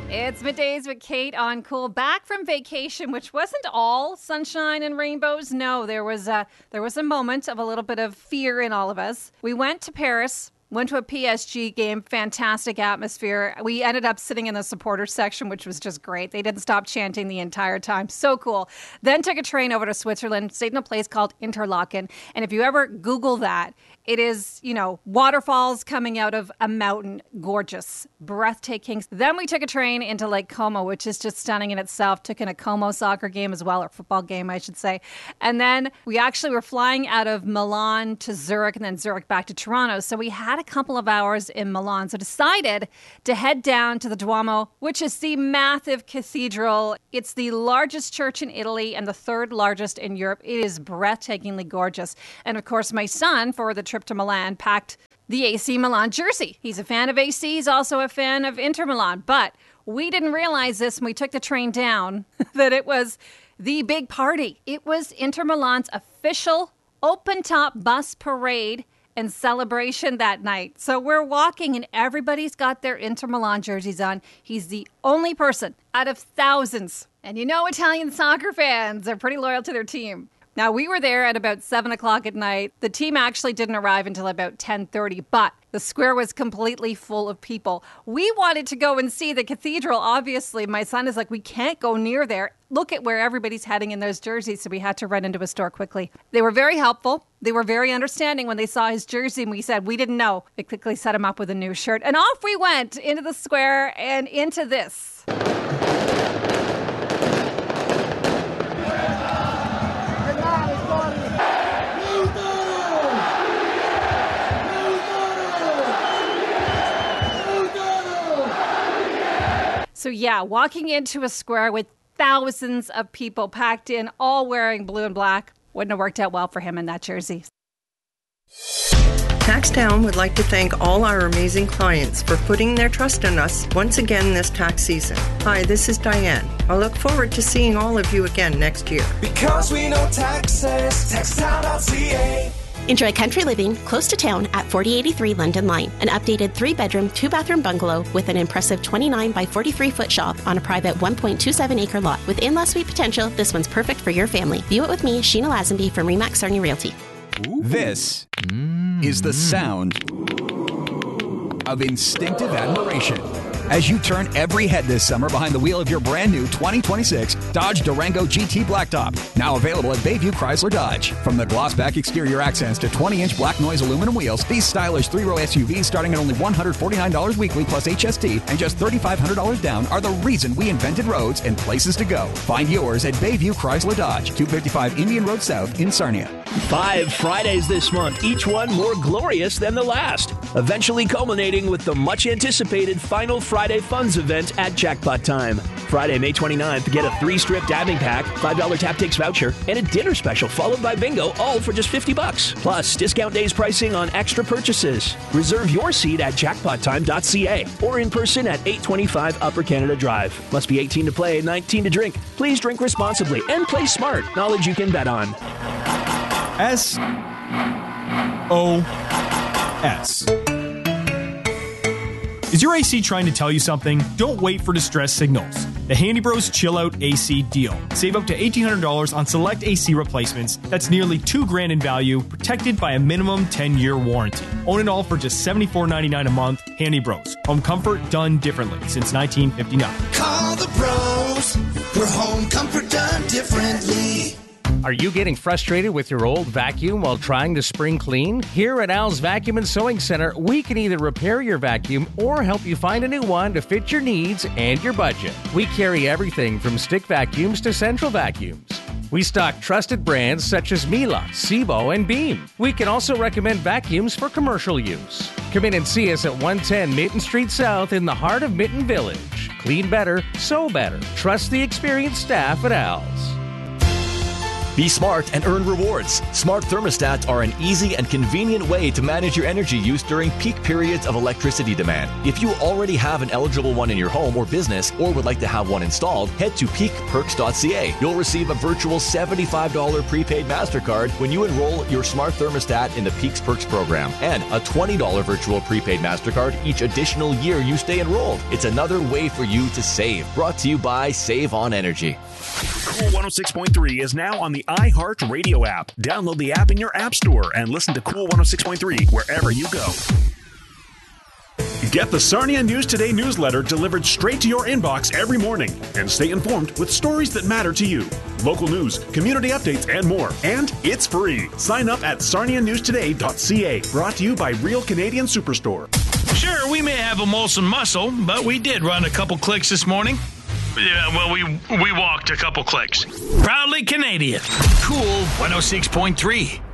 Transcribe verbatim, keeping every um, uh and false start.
It's Middays with Kate on Cool. Back from vacation, which wasn't all sunshine and rainbows. No, there was a, there was a moment of a little bit of fear in all of us. We went to Paris. Went to a P S G game, fantastic atmosphere. We ended up sitting in the supporter section, which was just great. They didn't stop chanting the entire time. So cool. Then took a train over to Switzerland, stayed in a place called Interlaken. And if you ever Google that, it is, you know, waterfalls coming out of a mountain. Gorgeous. Breathtaking. Then we took a train into Lake Como, which is just stunning in itself. Took in a Como soccer game as well, or football game, I should say. And then we actually were flying out of Milan to Zurich and then Zurich back to Toronto. So we had a couple of hours in Milan. So decided to head down to the Duomo, which is the massive cathedral. It's the largest church in Italy and the third largest in Europe. It is breathtakingly gorgeous. And of course, my son, for the trip to Milan, packed the A C Milan jersey. He's a fan of A C. He's also a fan of Inter Milan. But we didn't realize this when we took the train down, that it was the big party. It was Inter Milan's official open-top bus parade and celebration that night. So we're walking and everybody's got their Inter Milan jerseys on. He's the only person out of thousands. And you know, Italian soccer fans are pretty loyal to their team. Now, we were there at about seven o'clock at night. The team actually didn't arrive until about ten thirty, but the square was completely full of people. We wanted to go and see the cathedral. Obviously, my son is like, we can't go near there. Look at where everybody's heading in those jerseys, so we had to run into a store quickly. They were very helpful. They were very understanding when they saw his jersey, and we said, we didn't know. They quickly set him up with a new shirt, and off we went into the square and into this. So yeah, walking into a square with thousands of people packed in, all wearing blue and black, wouldn't have worked out well for him in that jersey. TaxTown would like to thank all our amazing clients for putting their trust in us once again this tax season. Hi, this is Diane. I look forward to seeing all of you again next year. Because we know taxes, tax town dot c a. Enjoy country living close to town at forty eighty-three London Line, an updated three-bedroom, two-bathroom bungalow with an impressive twenty-nine by forty-three foot shop on a private one point two seven acre lot. With in-law suite potential, this one's perfect for your family. View it with me, Sheena Lazenby from Remax Sarnia Realty. Ooh. This mm. is the sound of instinctive admiration as you turn every head this summer behind the wheel of your brand new twenty twenty-six Dodge Durango G T Blacktop. Now available at Bayview Chrysler Dodge. From the gloss-back exterior accents to twenty inch black noise aluminum wheels, these stylish three-row S U Vs starting at only one hundred forty-nine dollars weekly plus H S T and just three thousand five hundred dollars down are the reason we invented roads and places to go. Find yours at Bayview Chrysler Dodge, two fifty-five Indian Road South in Sarnia. Five Fridays this month, each one more glorious than the last, eventually culminating with the much-anticipated Final Friday Funds event at Jackpot Time. Friday, May twenty-ninth, get a three-strip dabbing pack, five dollars tap-takes voucher, and a dinner special followed by bingo, all for just fifty bucks. Plus, discount days pricing on extra purchases. Reserve your seat at jackpot time dot c a or in person at eight twenty-five Upper Canada Drive. Must be eighteen to play, nineteen to drink. Please drink responsibly and play smart. Knowledge you can bet on. S O S. Is your A C trying to tell you something? Don't wait for distress signals. The Handy Bros Chill Out A C deal. Save up to eighteen hundred dollars on select A C replacements. That's nearly two grand in value, protected by a minimum ten year warranty. Own it all for just seventy-four ninety-nine a month. Handy Bros. Home comfort done differently since nineteen fifty-nine. Call the pros for home comfort done differently. Are you getting frustrated with your old vacuum while trying to spring clean? Here at Al's Vacuum and Sewing Center, we can either repair your vacuum or help you find a new one to fit your needs and your budget. We carry everything from stick vacuums to central vacuums. We stock trusted brands such as Miele, Sebo, and Beam. We can also recommend vacuums for commercial use. Come in and see us at one ten Minton Street South in the heart of Minton Village. Clean better, sew better. Trust the experienced staff at Al's. Be smart and earn rewards. Smart thermostats are an easy and convenient way to manage your energy use during peak periods of electricity demand. If you already have an eligible one in your home or business or would like to have one installed, head to peak perks dot c a. You'll receive a virtual seventy-five dollars prepaid MasterCard when you enroll your smart thermostat in the Peaks Perks program, and a twenty dollars virtual prepaid MasterCard each additional year you stay enrolled. It's another way for you to save. Brought to you by Save on Energy. Cool one oh six point three is now on the iHeartRadio app. Download the app in your app store and listen to Cool one oh six point three wherever you go. Get the Sarnia News Today newsletter delivered straight to your inbox every morning and stay informed with stories that matter to you. Local news, community updates, and more. And it's free. Sign up at sarnia news today dot c a. Brought to you by Real Canadian Superstore. Sure, we may have a Molson muscle, but we did run a couple clicks this morning. Yeah, well, we we walked a couple clicks. Proudly Canadian. Cool one oh six point three.